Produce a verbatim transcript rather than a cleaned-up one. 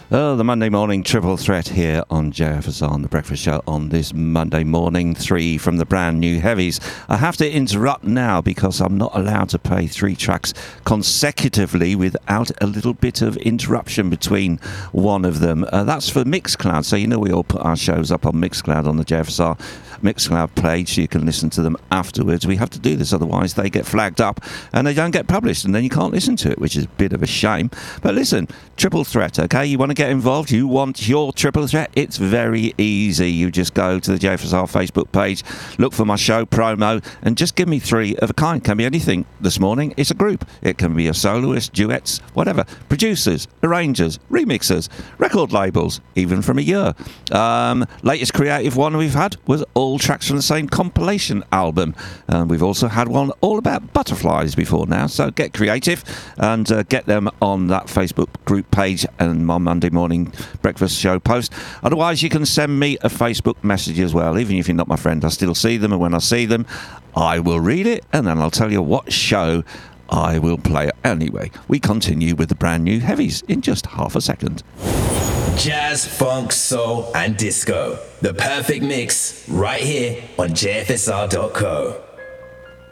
Oh, the Monday morning triple threat here on J F S R on the Breakfast Show on this Monday morning. Three from the brand new heavies. I have to interrupt now because I'm not allowed to play three tracks consecutively without a little bit of interruption between one of them. Uh, that's for Mixcloud. So you know we all put our shows up on Mixcloud on the J F S R Mixcloud page so you can listen to them afterwards. We have to do this, otherwise they get flagged up and they don't get published and then you can't listen to it, which is a bit of a shame. But listen, triple threat, okay? You want to get involved, you want your triple threat, it's very easy. You just go to the J F S R Facebook page, look for my show promo, and just give me three of a kind. Can be anything. This morning it's a group. It can be a soloist, duets, whatever. Producers, arrangers, remixers, record labels, even from a year. Um, latest creative one we've had was all tracks from the same compilation album. And we've also had one all about butterflies before now. So get creative and uh, get them on that Facebook group page and my Monday morning breakfast show post. Otherwise, you can send me a Facebook message as well. Even if you're not my friend, I still see them, and when I see them, I will read it and then I'll tell you what show I will play. Anyway, we continue with the brand new heavies in just half a second. Jazz, funk, soul, and disco. The perfect mix right here on J F S R dot co.